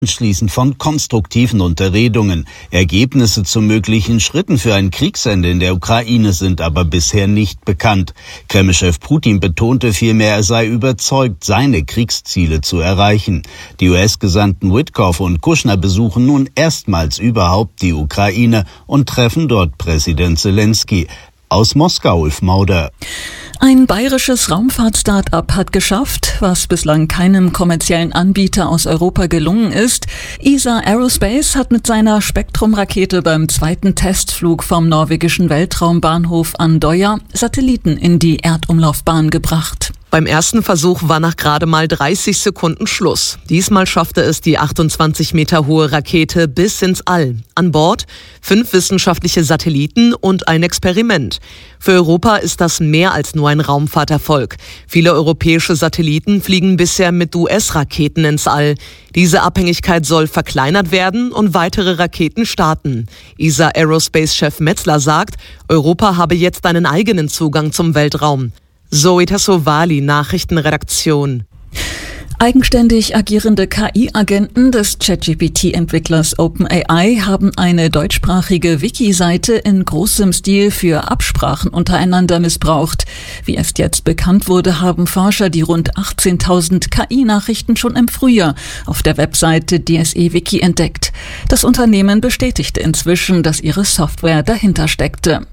Schließen von konstruktiven Unterredungen. Ergebnisse zu möglichen Schritten für ein Kriegsende in der Ukraine sind aber bisher nicht bekannt. Kreml-Chef Putin betonte vielmehr, er sei überzeugt, seine Kriegsziele zu erreichen. Die US-Gesandten Witkoff und Kushner besuchen nun erstmals überhaupt die Ukraine und treffen dort Präsident Zelensky. Aus Moskau, Ulf Mauder. Ein bayerisches Raumfahrt-Start-up hat geschafft, was bislang keinem kommerziellen Anbieter aus Europa gelungen ist. ESA Aerospace hat mit seiner Spektrum-Rakete beim zweiten Testflug vom norwegischen Weltraumbahnhof Andøya Satelliten in die Erdumlaufbahn gebracht. Beim ersten Versuch war nach gerade mal 30 Sekunden Schluss. Diesmal schaffte es die 28 Meter hohe Rakete bis ins All. An Bord 5 wissenschaftliche Satelliten und ein Experiment. Für Europa ist das mehr als nur ein Raumfahrterfolg. Viele europäische Satelliten fliegen bisher mit US-Raketen ins All. Diese Abhängigkeit soll verkleinert werden und weitere Raketen starten. ESA Aerospace-Chef Metzler sagt, Europa habe jetzt einen eigenen Zugang zum Weltraum. Zoe Tassovali, Nachrichtenredaktion. Eigenständig agierende KI-Agenten des ChatGPT-Entwicklers OpenAI haben eine deutschsprachige Wiki-Seite in großem Stil für Absprachen untereinander missbraucht. Wie erst jetzt bekannt wurde, haben Forscher die rund 18.000 KI-Nachrichten schon im Frühjahr auf der Webseite DSE Wiki entdeckt. Das Unternehmen bestätigte inzwischen, dass ihre Software dahinter steckte.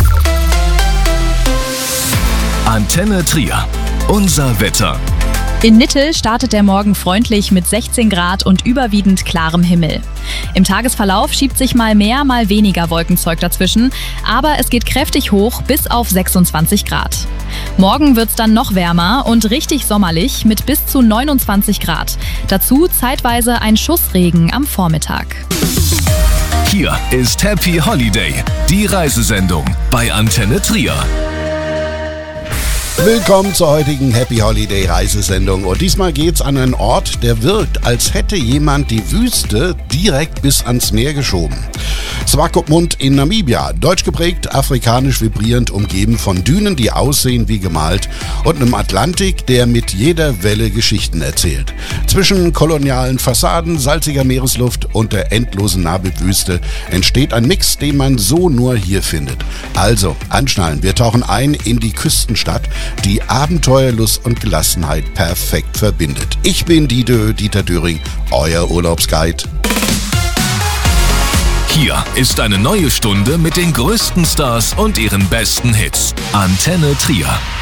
Antenne Trier. Unser Wetter. In Nittel startet der Morgen freundlich mit 16 Grad und überwiegend klarem Himmel. Im Tagesverlauf schiebt sich mal mehr, mal weniger Wolkenzeug dazwischen, aber es geht kräftig hoch bis auf 26 Grad. Morgen wird's dann noch wärmer und richtig sommerlich mit bis zu 29 Grad. Dazu zeitweise ein Schuss Regen am Vormittag. Hier ist Happy Holiday, die Reisesendung bei Antenne Trier. Willkommen zur heutigen Happy Holiday Reisesendung und diesmal geht's an einen Ort, der wirkt, als hätte jemand die Wüste direkt bis ans Meer geschoben. Swakopmund in Namibia, deutsch geprägt, afrikanisch vibrierend, umgeben von Dünen, die aussehen wie gemalt und einem Atlantik, der mit jeder Welle Geschichten erzählt. Zwischen kolonialen Fassaden, salziger Meeresluft und der endlosen Namib-Wüste entsteht ein Mix, den man so nur hier findet. Also, anschnallen, wir tauchen ein in die Küstenstadt, die Abenteuerlust und Gelassenheit perfekt verbindet. Ich bin Dieter Döring, euer Urlaubsguide. Hier ist eine neue Stunde mit den größten Stars und ihren besten Hits. Antenne Trier.